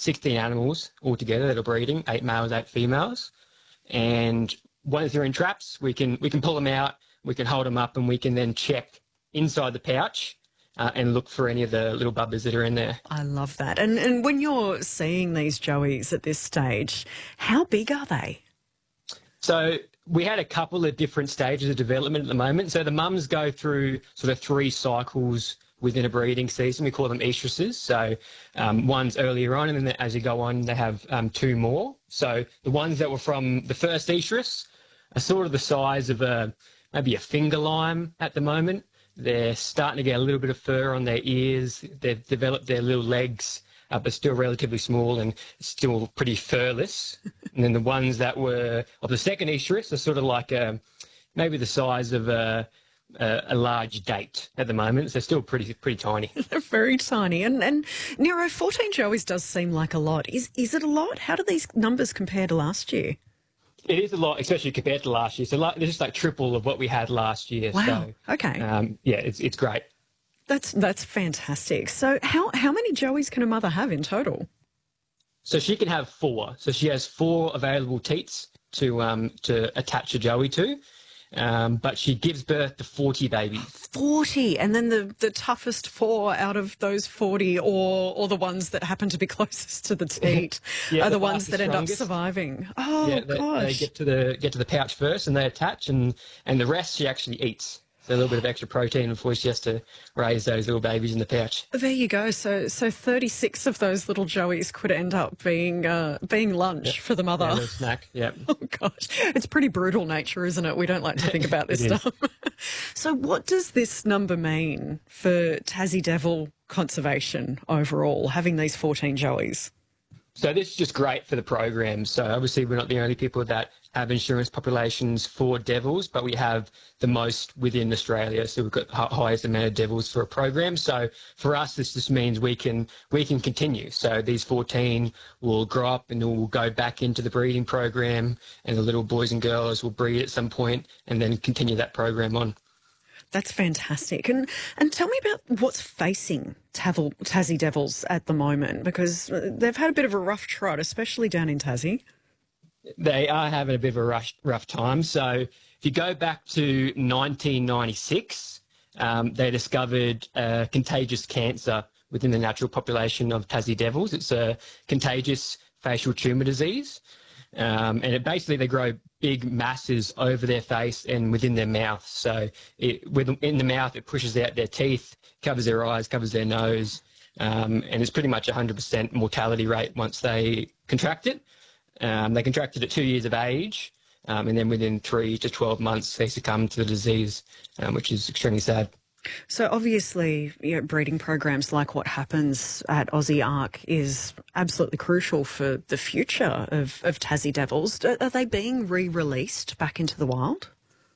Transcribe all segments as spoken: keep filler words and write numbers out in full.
sixteen animals altogether that are breeding, eight males, eight females. And once they're in traps, we can we can pull them out, we can hold them up, and we can then check inside the pouch uh, and look for any of the little bubbers that are in there. I love that. And and when you're seeing these joeys at this stage, how big are they? So we had a couple of different stages of development at the moment. So the mums go through sort of three cycles within a breeding season. We call them oestruses. So um, one's earlier on, and then as you go on, they have um, two more. So the ones that were from the first oestrus are sort of the size of a maybe a finger lime at the moment. They're starting to get a little bit of fur on their ears. They've developed their little legs, uh, but still relatively small and still pretty furless. And then the ones that were of the second oestrus are sort of like a, maybe the size of a, a, a large date at the moment. So still pretty pretty tiny. They're very tiny. And, and Nero, fourteen joeys does seem like a lot. Is, is it a lot? How do these numbers compare to last year? It is a lot, especially compared to last year. So like, it's just like triple of what we had last year. Wow. So, okay. Um, yeah, it's it's great. That's that's fantastic. So how how many joeys can a mother have in total? So she can have four. So she has four available teats to um to attach a joey to, um, but she gives birth to forty babies. Forty, and then the the toughest four out of those forty, or or the ones that happen to be closest to the teat, yeah, are the, the ones that end strongest. up surviving. Oh yeah, they, gosh! they get to the get to the pouch first, and they attach, and and the rest she actually eats. So a little bit of extra protein before she has to raise those little babies in the pouch. There you go. So so thirty-six of those little joeys could end up being uh, being lunch yep. for the mother. Yeah, a little snack, yeah. Oh, gosh. It's pretty brutal nature, isn't it? We don't like to think about this stuff. So what does this number mean for Tassie Devil conservation overall, having these fourteen joeys? So this is just great for the program. So obviously we're not the only people that have insurance populations for devils, but we have the most within Australia. So we've got the highest amount of devils for a program. So for us, this just means we can we can continue. So these fourteen will grow up and will go back into the breeding program, and the little boys and girls will breed at some point and then continue that program on. That's fantastic. And and tell me about what's facing Tavil, Tassie Devils at the moment, because they've had a bit of a rough trot, especially down in Tassie. They are having a bit of a rough, rough time. So if you go back to nineteen ninety-six, um, they discovered a contagious cancer within the natural population of Tassie Devils. It's a contagious facial tumour disease. Um, and it basically they grow big masses over their face and within their mouth. So it, with, in the mouth, it pushes out their teeth, covers their eyes, covers their nose, um, and it's pretty much a one hundred percent mortality rate once they contract it. Um, they contract it at two years of age, um, and then within three to twelve months, they succumb to the disease, um, which is extremely sad. So obviously, you know, breeding programs like what happens at Aussie Ark is absolutely crucial for the future of, of Tassie Devils. Are they being re-released back into the wild?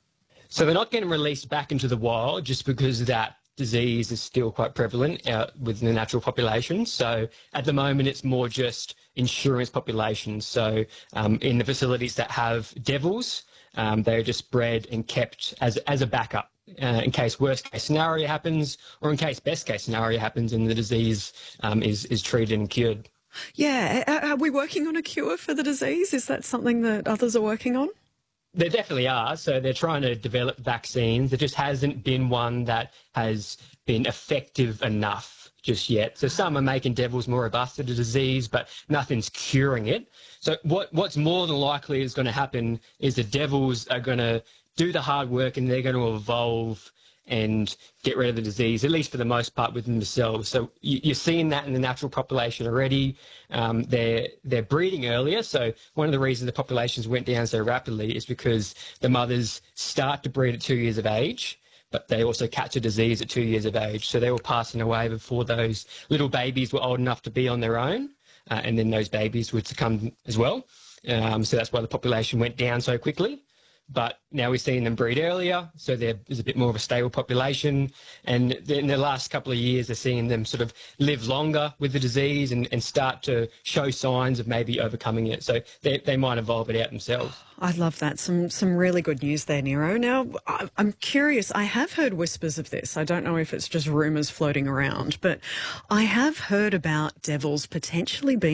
So they're not getting released back into the wild just because that disease is still quite prevalent out within the natural population. So at the moment, it's more just insurance populations. So um, in the facilities that have devils, um, they're just bred and kept as as a backup. Uh, in case worst case scenario happens, or in case best case scenario happens and the disease um, is, is treated and cured. Yeah. Are we working on a cure for the disease? Is that something that others are working on? There definitely are. So they're trying to develop vaccines. There just hasn't been one that has been effective enough just yet. So some are making devils more robust to the disease, but nothing's curing it. So what what's more than likely is going to happen is the devils are going to do the hard work and they're going to evolve and get rid of the disease, at least for the most part, within themselves. So you, you're seeing that in the natural population already. Um, they're they're breeding earlier. So one of the reasons the populations went down so rapidly is because the mothers start to breed at two years of age, but they also catch a disease at two years of age. So they were passing away before those little babies were old enough to be on their own, uh, and then those babies would succumb as well. Um, so that's why the population went down so quickly. But now we're seeing them breed earlier, so there's a bit more of a stable population. And in the last couple of years, they're seeing them sort of live longer with the disease and, and start to show signs of maybe overcoming it. So they, they might evolve it out themselves. I love that. Some some really good news there, Nero. Now, I'm curious. I have heard whispers of this. I don't know if it's just rumours floating around, but I have heard about devils potentially being